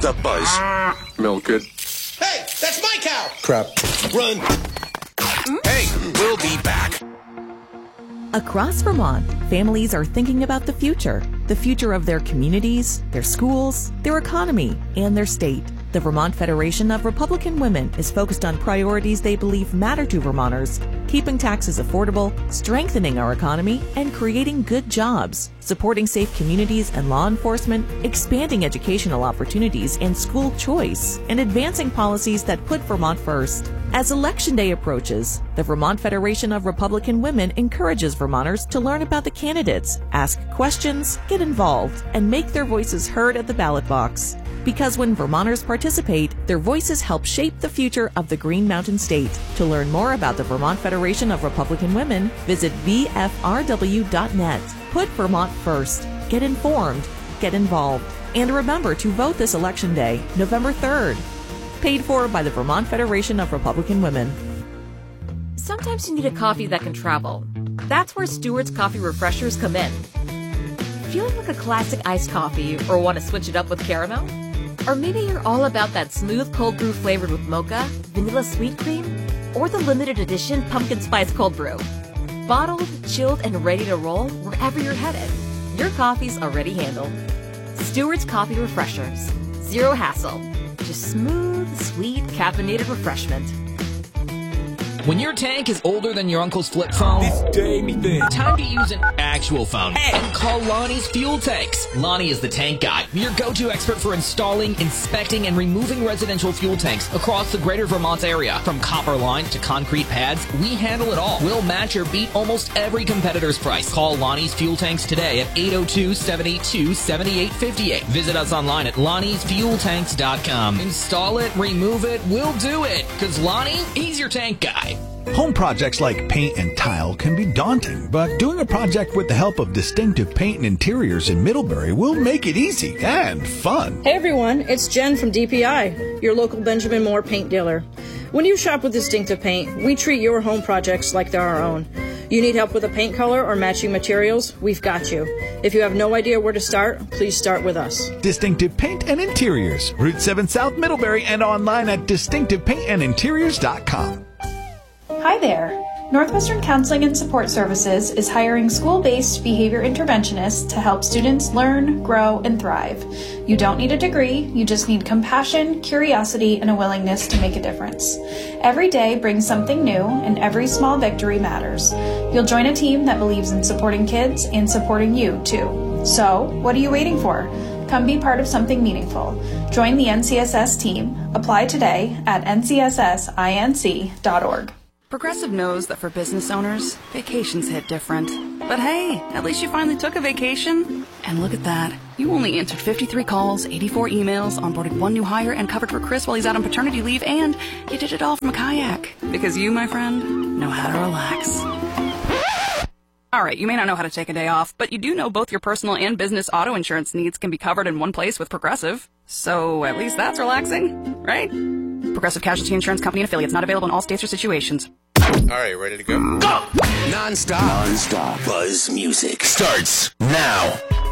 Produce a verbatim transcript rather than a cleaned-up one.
up, Buzz? Milk it. Hey, that's my cow! Crap. Run! Hey, we'll be back. Across Vermont, families are thinking about the future, the future of their communities, their schools, their economy, and their state. The Vermont Federation of Republican Women is focused on priorities they believe matter to Vermonters, keeping taxes affordable, strengthening our economy, and creating good jobs, supporting safe communities and law enforcement, expanding educational opportunities and school choice, and advancing policies that put Vermont first. As Election Day approaches, the Vermont Federation of Republican Women encourages Vermonters to learn about the candidates, ask questions, get involved, and make their voices heard at the ballot box. Because when Vermonters participate, their voices help shape the future of the Green Mountain State. To learn more about the Vermont Federation of Republican Women, visit v f r w dot net. Put Vermont first. Get informed. Get involved. And remember to vote this Election Day, November third. Paid for by the Vermont Federation of Republican Women. Sometimes you need a coffee that can travel. That's where Stewart's Coffee Refreshers come in. Feeling like a classic iced coffee or want to switch it up with caramel? Or maybe you're all about that smooth cold brew flavored with mocha, vanilla sweet cream, or the limited edition pumpkin spice cold brew. Bottled, chilled, and ready to roll wherever you're headed. Your coffee's already handled. Stewart's Coffee Refreshers. Zero hassle. Just smooth, sweet, caffeinated refreshment. When your tank is older than your uncle's flip phone, This day me thing. time to use an actual phone and call Lonnie's Fuel Tanks. Lonnie is the tank guy, your go-to expert for installing, inspecting, and removing residential fuel tanks across the greater Vermont area. From copper line to concrete pads, we handle it all. We'll match or beat almost every competitor's price. Call Lonnie's Fuel Tanks today at eight oh two, seven eight two, seven eight five eight. Visit us online at lonnies fuel tanks dot com. Install it, remove it, we'll do it. Because Lonnie, he's your tank guy. Home projects like paint and tile can be daunting, but doing a project with the help of Distinctive Paint and Interiors in Middlebury will make it easy and fun. Hey everyone, it's Jen from D P I, your local Benjamin Moore paint dealer. When you shop with Distinctive Paint, we treat your home projects like they're our own. You need help with a paint color or matching materials? We've got you. If you have no idea where to start, please start with us. Distinctive Paint and Interiors, Route seven South Middlebury, and online at distinctive paint and interiors dot com. Hi there! Northwestern Counseling and Support Services is hiring school-based behavior interventionists to help students learn, grow, and thrive. You don't need a degree, you just need compassion, curiosity, and a willingness to make a difference. Every day brings something new, and every small victory matters. You'll join a team that believes in supporting kids and supporting you, too. So, what are you waiting for? Come be part of something meaningful. Join the N C S S team. Apply today at n c s s inc dot org. Progressive knows that for business owners, vacations hit different. But hey, at least you finally took a vacation. And look at that. You only answered fifty-three calls, eighty-four emails, onboarded one new hire, and covered for Chris while he's out on paternity leave, and you did it all from a kayak. Because you, my friend, know how to relax. Alright, you may not know how to take a day off, but you do know both your personal and business auto insurance needs can be covered in one place with Progressive. So at least that's relaxing, right? Progressive Casualty Insurance Company and affiliates, not available in all states or situations. All right, ready to go? Go! Non-stop. Non-stop. Buzz music starts now.